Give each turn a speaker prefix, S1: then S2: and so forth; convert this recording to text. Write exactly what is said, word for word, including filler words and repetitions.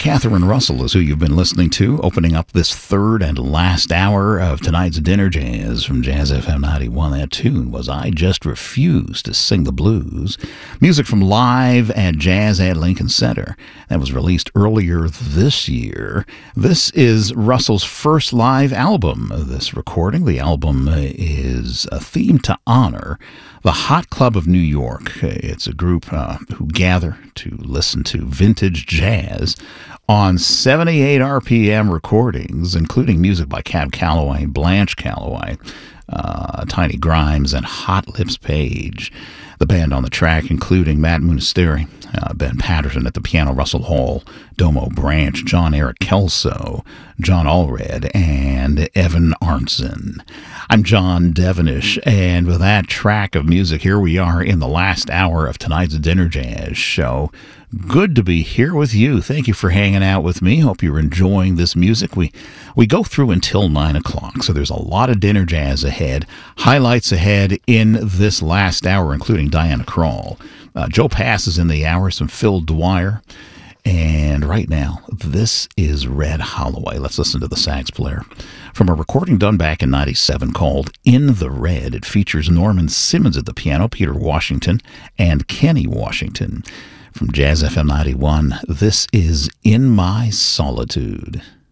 S1: Catherine Russell is who you've been listening to, opening up this third and last hour of tonight's Dinner Jazz from Jazz F M ninety-one. That tune was I Just Refuse to Sing the Blues. Music from Live at Jazz at Lincoln Center. That was released earlier this year. This is Russell's first live album, this recording. The album is a theme to honor the Hot Club of New York. It's a group uh, who gather to listen to vintage jazz on seventy-eight R P M recordings, including music by Cab Calloway, Blanche Calloway, uh, Tiny Grimes, and Hot Lips Page. The band on the track, including Matt Munisteri, uh, Ben Patterson at the piano, Russell Hall, Domo Branch, John Eric Kelso, John Allred, and Evan Arntzen. I'm John Devenish, and with that track of music, here we are in the last hour of tonight's Dinner Jazz show. Good to be here with you. Thank you for hanging out with me. Hope you're enjoying this music. We we go through until nine o'clock, so there's a lot of dinner jazz ahead. Highlights ahead in this last hour, including Diana Krall. Uh, Joe Pass is in the hour, some Phil Dwyer. And right now, this is Red Holloway. Let's listen to the sax player. From a recording done back in ninety-seven called In the Red, it features Norman Simmons at the piano, Peter Washington, and Kenny Washington. From Jazz F M ninety-one, this is In My Solitude.